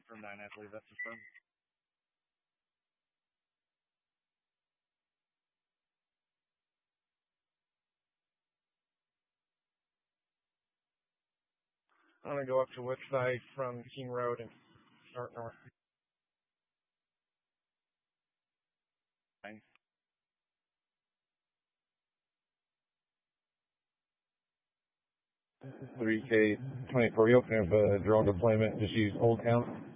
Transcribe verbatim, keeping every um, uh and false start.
from nine, I believe that's confirmed. I'm going to go up to Woodside from King Road and start north. three K twenty-four, you open up a drone deployment, just use Old Town.